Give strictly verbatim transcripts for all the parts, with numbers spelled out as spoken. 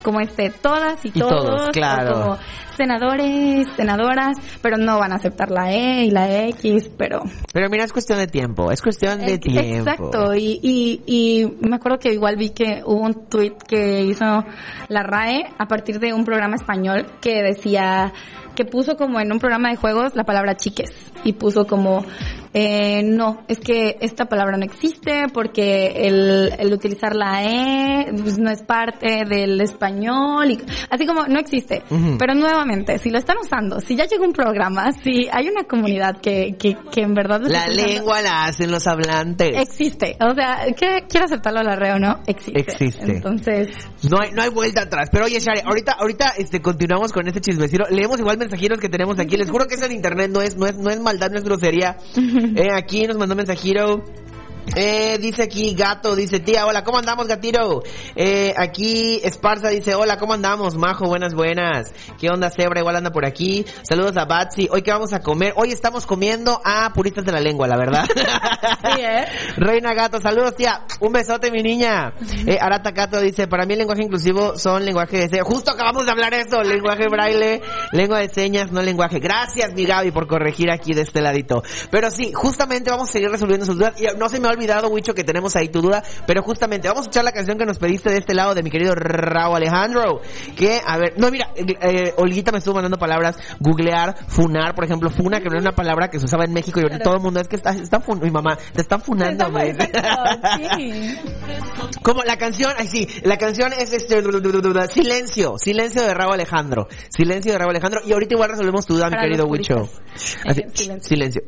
como este, todas y, y todos, todos claro. como senadores, senadoras, pero no van a aceptar la E y la X, pero... Pero mira, es cuestión de tiempo, es cuestión de Ex- tiempo. Exacto, y, y, y me acuerdo que igual vi que hubo un tweet que hizo la R A E a partir de un programa español que decía, que puso como en un programa de juegos la palabra chiques, y puso como, eh, no, es que esta palabra no existe porque el, el utilizar la E pues, no es parte del español, y así como no existe. Uh-huh. Pero nuevamente, si lo están usando, si ya llegó un programa, si hay una comunidad que, que, que en verdad... La lengua la hacen los hablantes. Existe, o sea, que quiero aceptarlo la R A E o no, existe. Existe. Entonces... No hay, no hay vuelta atrás. Pero oye, Shari, ahorita, ahorita, este, continuamos con este chismecito. Leemos igual mensajeros que tenemos aquí. Les juro que es en internet, no es, no es, no es maldad, no es grosería. Eh, aquí nos mandó mensajero. Eh, dice aquí Gato, dice tía, hola, ¿cómo andamos, Gatiro? Eh, aquí Esparza dice, hola, ¿cómo andamos? Majo, buenas, buenas. ¿Qué onda, Zebra? Igual anda por aquí. Saludos a Batsy. Hoy, ¿qué vamos a comer? Hoy estamos comiendo a puristas de la lengua, la verdad. Sí, ¿eh? Reina Gato, saludos, tía. Un besote, mi niña. Eh, Arata Gato dice, para mí el lenguaje inclusivo son lenguaje de señas. Justo acabamos de hablar eso, lenguaje braille, lengua de señas, no lenguaje. Gracias, mi Gaby, por corregir aquí de este ladito. Pero sí, justamente vamos a seguir resolviendo sus dudas. Y no se me ha olvidado, Huicho, que tenemos ahí tu duda, pero justamente vamos a escuchar la canción que nos pediste de este lado de mi querido Raúl Alejandro, que, a ver, no, mira, eh, Olguita me estuvo mandando palabras, googlear, funar, por ejemplo, funa, que no es una palabra que se usaba en México y ahorita todo el mundo, es que está, está fun, mi mamá, te están funando, güey. Sí. Como la canción, ay sí, la canción es este, silencio, silencio de Raúl Alejandro, silencio de Raúl Alejandro, y ahorita igual resolvemos tu duda, mi querido Huicho. Así, silencio. silencio.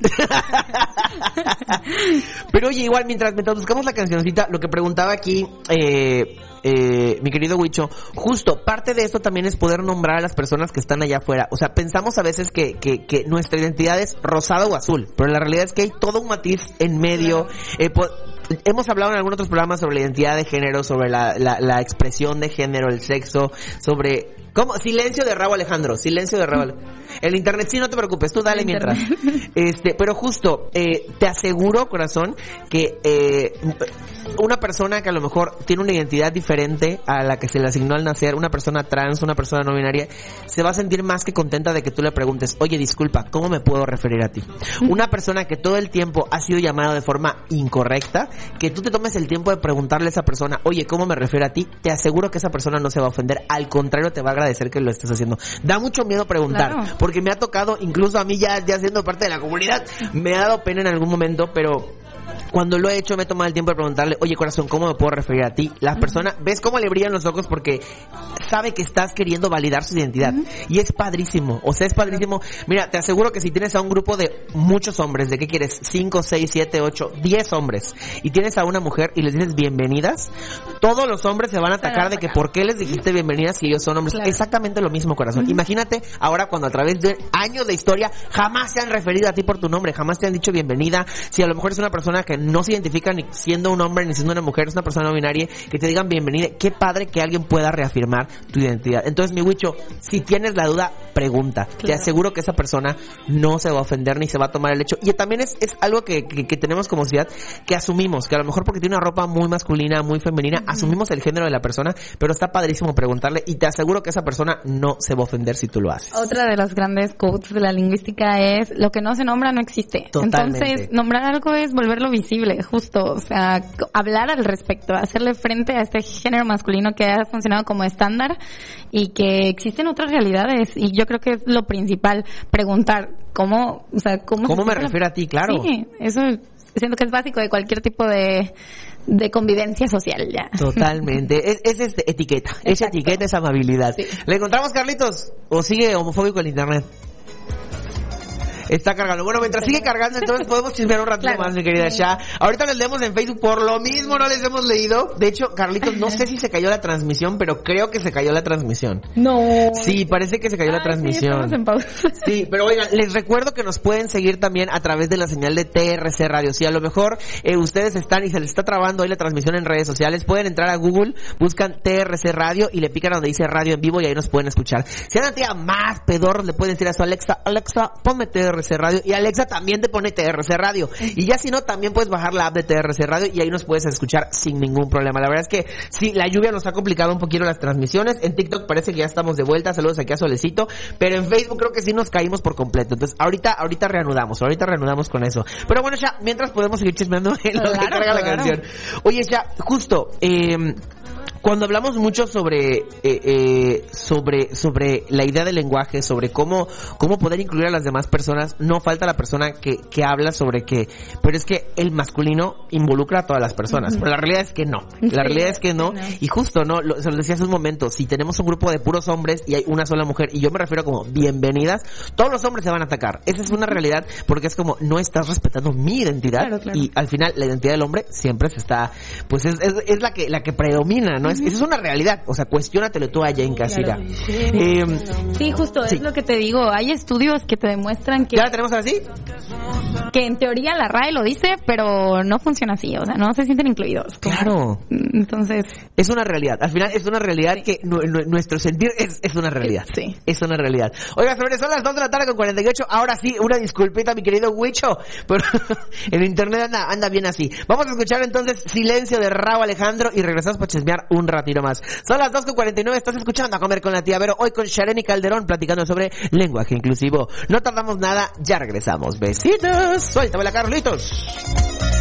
Pero oye, igual mientras, mientras buscamos la cancioncita, lo que preguntaba aquí eh, eh, mi querido Huicho, justo parte de esto también es poder nombrar a las personas que están allá afuera. O sea, pensamos a veces que, que, que nuestra identidad es rosada o azul, pero la realidad es que hay todo un matiz en medio. Eh, po- hemos hablado en algunos otros programas sobre la identidad de género, sobre la, la, la expresión de género, el sexo, sobre... ¿Cómo? Silencio de Raúl Alejandro, silencio de Raúl. El internet, sí, no te preocupes, tú dale mientras. Este, pero justo, eh, te aseguro, corazón, que eh, una persona que a lo mejor tiene una identidad diferente a la que se le asignó al nacer, una persona trans, una persona no binaria, se va a sentir más que contenta de que tú le preguntes, oye, disculpa, ¿cómo me puedo referir a ti? Una persona que todo el tiempo ha sido llamada de forma incorrecta, que tú te tomes el tiempo de preguntarle a esa persona, oye, ¿cómo me refiero a ti? Te aseguro que esa persona no se va a ofender, al contrario, te va a agradecer que lo estés haciendo. Da mucho miedo preguntar, claro, porque me ha tocado, incluso a mí ya, ya siendo parte de la comunidad, me ha dado pena en algún momento, pero cuando lo he hecho me he tomado el tiempo de preguntarle, oye, corazón, ¿cómo me puedo referir a ti? La persona, ¿ves cómo le brillan los ojos? Porque sabe que estás queriendo validar su identidad. Uh-huh. Y es padrísimo, o sea, es padrísimo. Mira, te aseguro que si tienes a un grupo de muchos hombres, ¿de qué quieres? cinco, seis, siete, ocho, diez hombres, y tienes a una mujer y les dices bienvenidas, todos los hombres se van a atacar de que por qué les dijiste bienvenidas si ellos son hombres. Claro. Exactamente lo mismo, corazón. Uh-huh. Imagínate ahora cuando a través de años de historia jamás te han referido a ti por tu nombre, jamás te han dicho bienvenida. Si a lo mejor es una persona que no se identifica ni siendo un hombre ni siendo una mujer, es una persona no binaria, que te digan bienvenida. Qué padre que alguien pueda reafirmar tu identidad. Entonces, mi Huicho, si tienes la duda, pregunta. Claro. Te aseguro que esa persona no se va a ofender ni se va a tomar el hecho. Y también es, es algo que, que, que tenemos como sociedad, que asumimos, que a lo mejor porque tiene una ropa muy masculina, muy femenina, uh-huh, asumimos el género de la persona, pero está padrísimo preguntarle y te aseguro que esa persona no se va a ofender si tú lo haces. Otra de los grandes quotes de la lingüística es, lo que no se nombra no existe. Totalmente. Entonces, nombrar algo es volverlo visible, justo, o sea, hablar al respecto, hacerle frente a este género masculino que ha funcionado como estándar y que existen otras realidades, y yo creo que es lo principal, preguntar cómo, o sea, cómo, ¿Cómo me refiero a ti? Claro. Sí, eso siento que es básico de cualquier tipo de de convivencia social ya. Totalmente. Es, es este, etiqueta. Exacto. Esa etiqueta es amabilidad. Sí. ¿Le encontramos, Carlitos? ¿O sigue homofóbico el internet? Está cargando. Bueno, mientras sigue cargando, entonces podemos chismear un ratito, claro, más, mi querida Sha. Ahorita les leemos en Facebook, por lo mismo no les hemos leído. De hecho, Carlitos, no sé si se cayó la transmisión, pero creo que se cayó la transmisión. No. Sí, parece que se cayó Ay, la transmisión. Sí, estamos en pausa. Sí, pero oigan, les recuerdo que nos pueden seguir también a través de la señal de T R C Radio. Si a lo mejor eh, ustedes están y se les está trabando hoy la transmisión en redes sociales, pueden entrar a Google, buscan T R C Radio y le pican donde dice radio en vivo y ahí nos pueden escuchar. Si a una tía más pedor, le pueden decir a su Alexa, Alexa, ponme T R R C Radio y Alexa también te pone T R C Radio. Y ya si no, también puedes bajar la app de T R C Radio y ahí nos puedes escuchar sin ningún problema. La verdad es que sí, la lluvia nos ha complicado un poquito las transmisiones. En TikTok parece que ya estamos de vuelta. Saludos aquí a Solecito. Pero en Facebook creo que sí nos caímos por completo. Entonces ahorita, ahorita reanudamos, ahorita reanudamos con eso. Pero bueno, ya, mientras podemos seguir chismeando en lo claro, que carga la claro. canción. Oye, ya, justo, eh, cuando hablamos mucho sobre eh, eh, sobre sobre la idea del lenguaje, sobre cómo cómo poder incluir a las demás personas, no falta la persona que que habla sobre que, pero es que el masculino involucra a todas las personas. Uh-huh. Pero la realidad es que no. La sí, realidad es que no. no. Y justo, no, lo, se lo decía hace un momento, si tenemos un grupo de puros hombres y hay una sola mujer, y yo me refiero como bienvenidas, todos los hombres se van a atacar. Esa es una realidad porque es como no estás respetando mi identidad, claro, claro. Y al final la identidad del hombre siempre se está, pues es es, es la que la que predomina, ¿no? Esa es una realidad, o sea, cuestiónatelo tú allá en casita. Claro. Eh, sí, justo, sí. Es lo que te digo, hay estudios que te demuestran que... ¿Ya la tenemos así? Que en teoría la R A E lo dice, pero no funciona así, o sea, no se sienten incluidos. Claro. Entonces... Es una realidad, al final es una realidad sí. que nu- nu- nuestro sentir es, es una realidad. Sí. Es una realidad. Oiga, señores, son las dos de la tarde con cuarenta y ocho, ahora sí, una disculpita, mi querido Huicho, pero en internet anda, anda bien así. Vamos a escuchar entonces Silencio de Rauw Alejandro y regresamos para chismear un ratito más. Son las dos con cuarenta y nueve, estás escuchando A Comer con la Tía Vero, hoy con Shareni Calderón platicando sobre lenguaje inclusivo. No tardamos nada, ya regresamos. Besitos, suéltame la Carlitos.